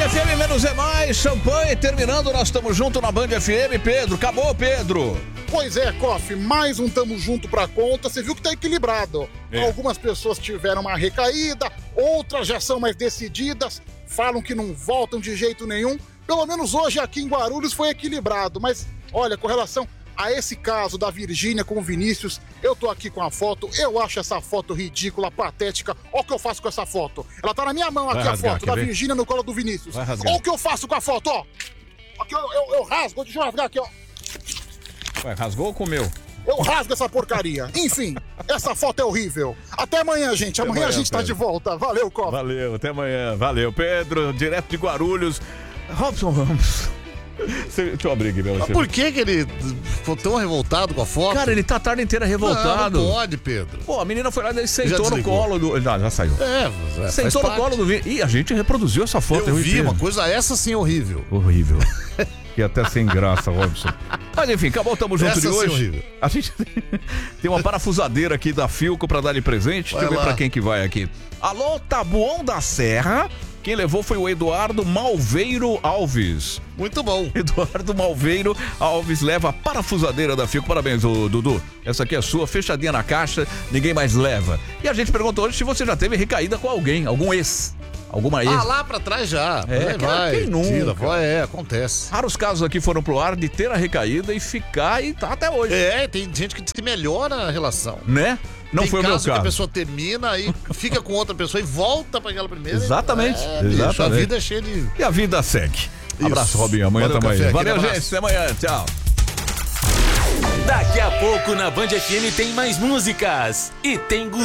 FM menos é mais, champanhe terminando, nós estamos juntos na Band FM, Pedro. Acabou, Pedro. Pois é, Koff, mais um tamo junto pra conta, você viu que tá equilibrado. É. Algumas pessoas tiveram uma recaída, outras já são mais decididas, falam que não voltam de jeito nenhum. Pelo menos hoje aqui em Guarulhos foi equilibrado, mas olha, com relação a esse caso da Virgínia com o Vinícius, eu tô aqui com a foto, eu acho essa foto ridícula, patética. Olha o que eu faço com essa foto. Ela tá na minha mão aqui, Vai rasgar, a foto quer da ver? Virgínia no colo do Vinícius. Vai rasgar. Olha o que eu faço com a foto, ó. Aqui eu rasgo, deixa eu rasgar aqui, ó. Ué, rasgou ou comeu? Eu rasgo essa porcaria. Enfim, essa foto é horrível. Até amanhã, gente. Amanhã a gente tá Pedro. de volta. Valeu, Koff. Valeu, até amanhã. Valeu, Pedro, direto de Guarulhos. Robson Ramos. Deixa eu abrir aqui pra Mas você. por que ele ficou tão revoltado com a foto? Cara, ele tá a tarde inteira revoltado. Não pode, Pedro. Pô, a menina foi lá e sentou no desligou. colo do... Já saiu. Faz Sentou no parte. colo do Vini. Ih, a gente reproduziu essa foto. Eu vi inteiro. uma coisa, essa sim é horrível. Horrível. E até sem graça, Robson. Mas enfim, acabou, tamo junto Essa de sim hoje. horrível. A gente tem uma parafusadeira aqui da Philco pra dar de presente. Vai Deixa eu ver lá. pra quem que vai aqui. Alô, Taboão da Serra. Quem levou foi o Eduardo Malveiro Alves. Muito bom. Eduardo Malveiro Alves leva a parafusadeira da Philco. Parabéns, ô, Dudu. Essa aqui é sua, fechadinha na caixa, ninguém mais leva. E a gente perguntou hoje se você já teve recaída com alguém, algum ex. Alguma ex. Ah, lá pra trás já. Quem nunca? Tira, acontece. Raros casos aqui foram pro ar de ter a recaída e ficar e tá até hoje. Tem gente que diz que melhora a relação. Né? Não Tem foi o meu caso que a caso. pessoa termina e fica com outra pessoa e volta pra aquela primeira. Exatamente, Bicho, a exatamente. vida é cheia de... E a vida segue. Abraço, Robinho. Amanhã Valeu, também. café, Valeu, aquele gente. abraço. Até amanhã. Tchau. Daqui a pouco na Band FM tem mais músicas e tem